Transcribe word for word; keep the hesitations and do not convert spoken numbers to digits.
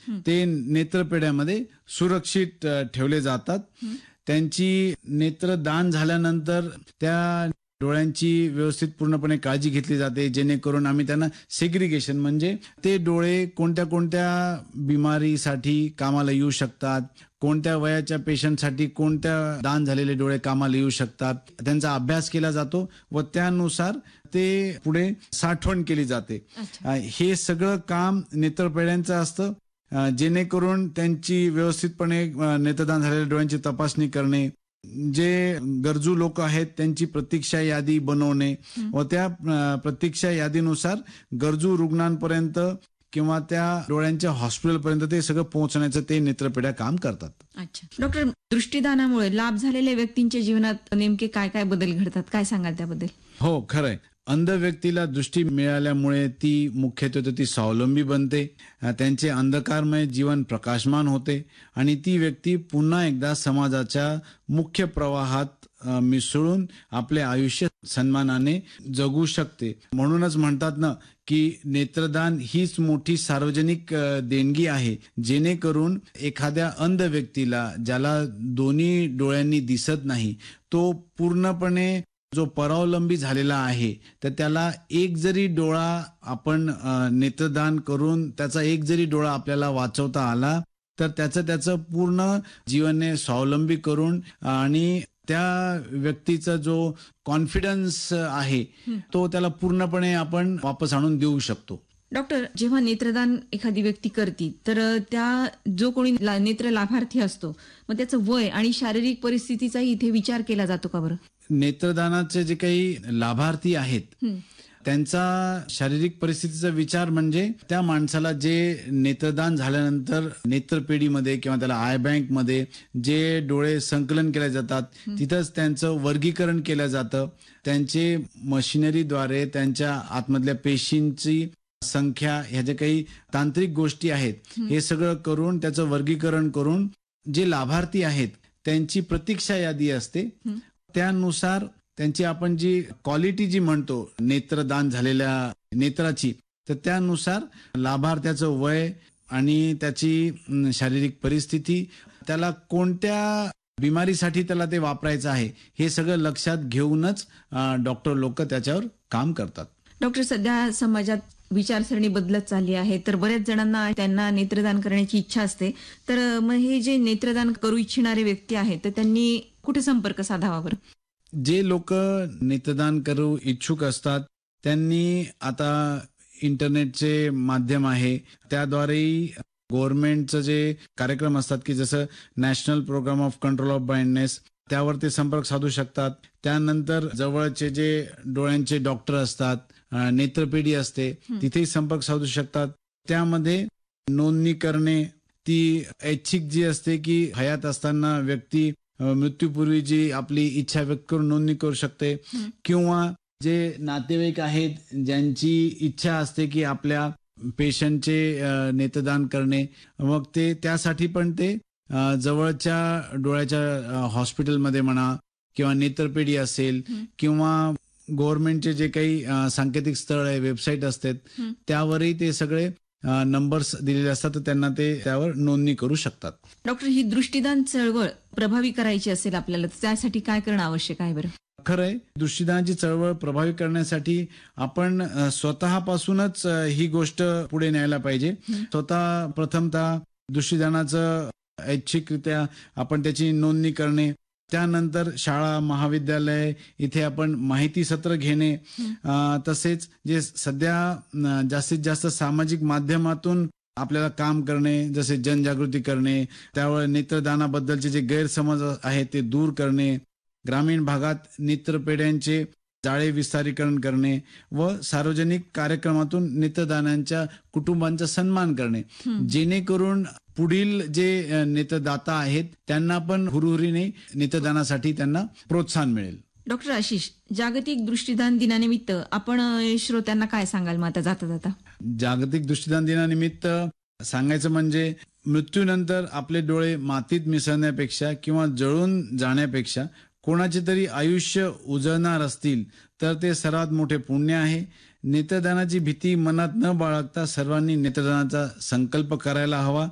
ते नेत्रपेढ्यामध्ये सुरक्षित ठेवले जातात. त्यांची नेत्रदान झाल्यानंतर त्या डोळ्यांची व्यवस्थित पूर्णपणे काळजी घेतली जाते, जेणेकरून आम्ही त्यांना सेग्रिगेशन म्हणजे ते डोळे कोणत्या कोणत्या बिमारीसाठी कामाला येऊ शकतात, कोणत्या वयाच्या पेशंटसाठी कोणत्या दान झालेले डोळे कामाला येऊ शकतात, त्यांचा अभ्यास केला जातो व त्यानुसार ते पुढे साठवण केली जाते. हे सगळं काम नेत्रपेढ्यांचं असतं, जेणेकरून त्यांची व्यवस्थितपणे नेत्रदान झालेल्या डोळ्यांची तपासणी करणे, जे गरजू लोक आहेत त्यांची प्रतीक्षा यादी बनवणे व त्या प्रतीक्षा यादीनुसार गरजू रुग्णांपर्यंत किंवा त्या डोळ्यांच्या हॉस्पिटलपर्यंत ते सगळं पोहोचण्याचं ते नेत्रपेढ्या काम करतात. अच्छा डॉक्टर, दृष्टीदानामुळे लाभ झालेल्या व्यक्तींच्या जीवनात नेमके काय काय बदल घडतात, काय सांगाल त्याबद्दल? हो, खरंय. अंध व्यक्तीला दृष्टी मिळाल्यामुळे ती मुख्यत्वे ती स्वावलंबी बनते, त्यांचे अंधकारमय जीवन प्रकाशमान होते आणि ती व्यक्ती पुन्हा एकदा समाजाच्या मुख्य प्रवाहात मिसळून आपले आयुष्य सन्मानाने जगू शकते. म्हणूनच म्हणतात ना की नेत्रदान हीच मोठी सार्वजनिक देणगी आहे, जेणेकरून एखाद्या अंध व्यक्तीला ज्याला दोन्ही डोळ्यांनी दिसत नाही, तो पूर्णपणे जो परावलंबी झालेला आहे, तर त्याला एक जरी डोळा आपण नेत्रदान करून त्याचा एक जरी डोळा आपल्याला वाचवता आला तर त्याचं त्याचं पूर्ण जीवनने स्वावलंबी करून आणि त्या व्यक्तीचा जो कॉन्फिडन्स आहे तो त्याला पूर्णपणे आपण वापस आणून देऊ शकतो. डॉक्टर, जेव्हा नेत्रदान एखादी व्यक्ती करते तर त्या जो कोणी नेत्र लाभार्थी असतो मग त्याचं वय आणि शारीरिक परिस्थितीचाही इथे विचार केला जातो का बरं? नेत्रदानाचे जे काही लाभार्थी आहेत त्यांचा शारीरिक परिस्थितीचा विचार म्हणजे त्या माणसाला जे नेत्रदान झाल्यानंतर नेत्रपेढीमध्ये किंवा त्याला आय बँक मध्ये जे डोळे संकलन केले जातात तिथंच त्यांचं वर्गीकरण केलं जातं. त्यांचे मशिनरीद्वारे त्यांच्या आतमधल्या पेशींची संख्या, ह्या ज्या काही तांत्रिक गोष्टी आहेत हे सगळं करून त्याचं वर्गीकरण करून जे लाभार्थी आहेत त्यांची प्रतीक्षा यादी असते, त्यानुसार त्यांची आपण जी क्वालिटी जी म्हणतो नेत्रदान झालेल्या नेत्राची, तर त्यानुसार लाभार्थ्याचं वय आणि त्याची शारीरिक परिस्थिती, त्याला कोणत्या बिमारीसाठी त्याला ते वापरायचं आहे हे सगळं लक्षात घेऊनच डॉक्टर लोक त्याच्यावर काम करतात. डॉक्टर, सध्या समाजात विचारसरणी बदलत चालली आहे, तर बऱ्याच जणांना त्यांना नेत्रदान करण्याची इच्छा असते, तर मग हे जे नेत्रदान करू इच्छिणारे व्यक्ती आहेत तर त्यांनी कुठे संपर्क साधावा बरं? जे लोक नेत्रदान करू इच्छुक असतात त्यांनी आता इंटरनेटचे माध्यम आहे त्याद्वारेही गव्हर्नमेंटचं जे कार्यक्रम असतात की जसं national programme of control of blindness, त्यावर ते संपर्क साधू शकतात. त्यानंतर जवळचे जे डोळ्यांचे डॉक्टर असतात, नेत्रपेढी असते, तिथेही संपर्क साधू शकतात. त्यामध्ये नोंदणी करणे ती ऐच्छिक जी असते की हयात असताना व्यक्ती मृत्यूपूर्वी जी आपली इच्छा व्यक्त करून नोंदणी करू शकते, किंवा जे नातेवाईक आहेत ज्यांची इच्छा असते की आपल्या पेशंटचे नेत्रदान करणे, मग ते त्यासाठी पण ते जवळच्या डोळ्याच्या हॉस्पिटलमध्ये म्हणा किंवा नेत्रपेढी असेल किंवा गव्हर्नमेंटचे जे काही सांकेतिक स्थळ आहे, वेबसाईट असतात, त्यावरही ते सगळे नंबर्स दिलेले असतात, तर त्यांना ते त्यावर नोंदणी करू शकतात. डॉक्टर, ही दृष्टीदान चळवळ प्रभावी करायची असेल आपल्याला, त्यासाठी काय करणं आवश्यक आहे बरं? खरंय, दृष्टीदानाची चळवळ प्रभावी करण्यासाठी आपण स्वतःपासूनच ही गोष्ट पुढे न्यायला पाहिजे. स्वतः प्रथमतः दृष्टीदानाचं ऐच्छिकरित्या आपण त्याची नोंदणी करणे, त्यानंतर शाळा महाविद्यालय इथे आपण माहिती सत्र घेणे, तसेच जे सध्या जास्तीत जास्त सामाजिक माध्यमातून आपल्याला काम करणे, जसे जनजागृती करणे, त्यावर नेत्रदानाबद्दलचे जे गैरसमज आहेत ते दूर करणे, ग्रामीण भागात नेत्रपेढ्यांचे जाळे विस्तारीकरण करणे व सार्वजनिक कार्यक्रमातून नेत्रदानांच्या कुटुंबांचा सन्मान करणे, जेणेकरून पुढील जे नेत्रदाता आहेत त्यांना पण हुरहुरीने नेत्रदानासाठी त्यांना प्रोत्साहन मिळेल. डॉक्टर आशिष, जागतिक दृष्टीदान दिनानिमित्त आपण श्रोत्यांना काय सांगाल मग आता जाता जाता? जागतिक दृष्टीदान दिनानिमित्त सांगायचं म्हणजे मृत्यूनंतर आपले डोळे मातीत मिसळण्यापेक्षा किंवा जळून जाण्यापेक्षा कोणाचे तरी आयुष्य उजळणार असतील तर ते सर्वात मोठे पुण्य आहे. नेत्रदानाची भीती मनात न बाळगता सर्वांनी नेत्रदानाचा संकल्प करायला हवा.